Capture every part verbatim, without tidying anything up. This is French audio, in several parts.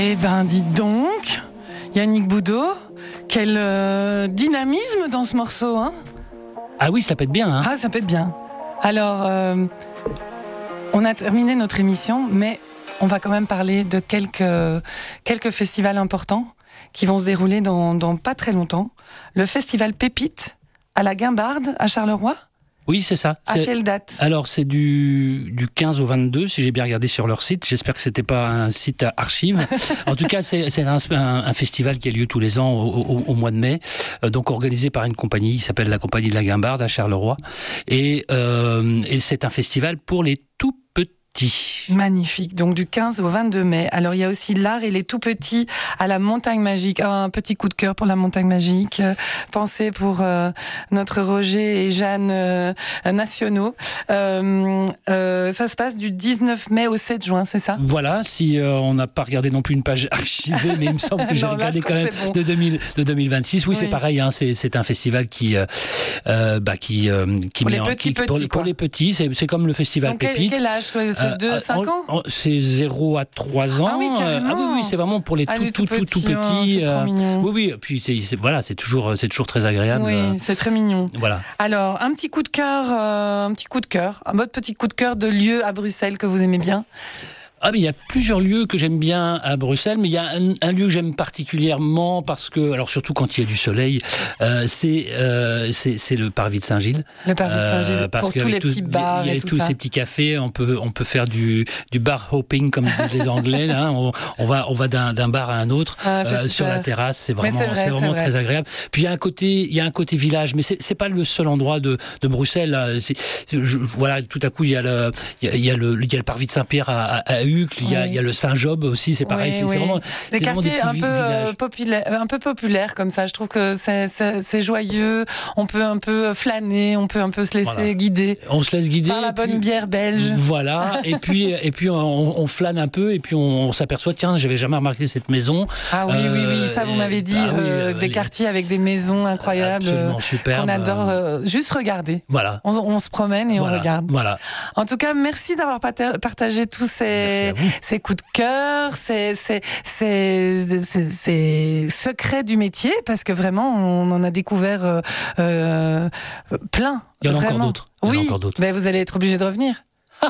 Eh ben, dites donc, Yannick Boudot, quel euh, dynamisme dans ce morceau, hein? Ah oui, ça pète bien, hein? Ah, ça pète bien. Alors, euh, on a terminé notre émission, mais on va quand même parler de quelques, quelques festivals importants qui vont se dérouler dans, dans pas très longtemps. Le festival Pépite à la Guimbarde, à Charleroi. Oui, c'est ça. À c'est... quelle date? Alors, c'est du, du quinze au vingt-deux, si j'ai bien regardé sur leur site. J'espère que c'était pas un site à archives. En tout cas, c'est, c'est un, un, un festival qui a lieu tous les ans au, au, au mois de mai, euh, donc organisé par une compagnie qui s'appelle la Compagnie de la Guimbarde à Charleroi. Et, euh, et c'est un festival pour les tout petits. Magnifique, donc du quinze au vingt-deux mai. Alors il y a aussi l'art et les tout petits à la Montagne Magique. Un petit coup de cœur pour la Montagne Magique. Euh, pensez pour euh, notre Roger et Jeanne euh, nationaux. Euh, euh, ça se passe du dix-neuf mai au sept juin, c'est ça? Voilà, si euh, on n'a pas regardé non plus une page archivée, mais il me semble que j'ai non, regardé là, quand même bon. de, deux mille, de deux mille vingt-six. Oui, Oui. c'est pareil, hein, c'est, c'est un festival qui, euh, euh, bah, qui, euh, qui pour met les en, petits, qui, pour, petits, pour les petits, c'est, c'est comme le festival donc, quel, Pépite. quel âge? C'est de Euh, cinq ans? en, en, C'est zéro à trois ans. Ah oui, carrément. Ah oui, oui, c'est vraiment pour les ah, tout, les tout, tout, tout petits. hein, c'est trop mignon. Oui, oui, puis c'est, c'est, voilà, c'est toujours, c'est toujours très agréable. Oui, c'est très mignon. Voilà. Alors, un petit coup de cœur, euh, un petit coup de cœur, votre petit coup de cœur de lieu à Bruxelles que vous aimez bien? Ah, mais il y a plusieurs lieux que j'aime bien à Bruxelles, mais il y a un, un lieu que j'aime particulièrement parce que, alors surtout quand il y a du soleil, euh, c'est, euh, c'est, c'est le Parvis de Saint-Gilles. Le Parvis de Saint-Gilles, euh, parce pour tous les tous, petits bars il y a et tout tous ça. ces petits cafés, on peut, on peut faire du, du bar hopping comme disent les Anglais. Hein, on, on va, on va d'un, d'un bar à un autre ah, euh, sur la terrasse. C'est vraiment, c'est, vrai, c'est vraiment c'est très agréable. Puis il y a un côté, il y a un côté village, mais c'est, c'est pas le seul endroit de, de Bruxelles. Là. C'est, c'est, je, voilà, tout à coup il y a le, il y a, il y a le, il y a le Parvis de Saint-Pierre à, à, à Uccle. Il y a, oui. il y a le Saint-Job aussi, c'est pareil. Oui, c'est, oui. c'est vraiment des c'est quartiers vraiment des un peu villages. populaires, un peu populaires comme ça. Je trouve que c'est, c'est, c'est joyeux. On peut un peu flâner, on peut un peu se laisser Voilà. guider. On se laisse guider Par la bonne puis, bière belge. Voilà. et puis et puis on, on flâne un peu et puis on, on s'aperçoit tiens, j'avais jamais remarqué cette maison. Ah oui euh, oui oui, ça vous m'avez dit ah oui, euh, euh, des les... quartiers avec des maisons incroyables, absolument superbes. qu'on adore euh, juste regarder. Voilà. On, on se promène et voilà. on regarde. Voilà. En tout cas, merci d'avoir partagé tous ces, ces coups de cœur, ces, ces, ces, ces, ces secrets du métier, parce que vraiment, on en a découvert euh, euh, plein. Il y en a vraiment. encore d'autres. Il y en oui, a encore d'autres. mais vous allez être obligé de revenir.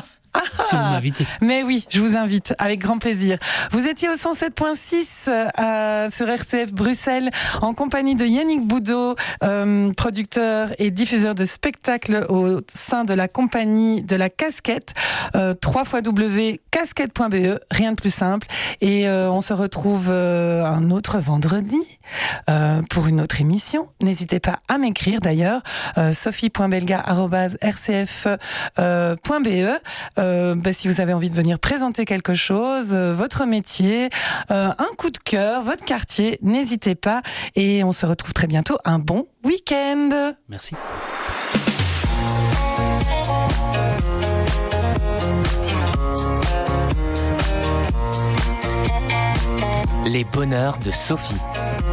Si vous m'invitez. Mais oui, je vous invite, avec grand plaisir. Vous étiez au cent sept virgule six euh, sur R C F Bruxelles, en compagnie de Yannick Boudot, euh, producteur et diffuseur de spectacles au sein de la compagnie de la Casquette, euh, w w w point casquette point b e, rien de plus simple. Et euh, on se retrouve euh, un autre vendredi euh, pour une autre émission. N'hésitez pas à m'écrire d'ailleurs, euh, sophie point belga arobase r c f point b e. Euh, bah, si vous avez envie de venir présenter quelque chose, euh, votre métier, euh, un coup de cœur, votre quartier, n'hésitez pas. Et on se retrouve très bientôt. Un bon week-end. Merci. Les bonheurs de Sophie.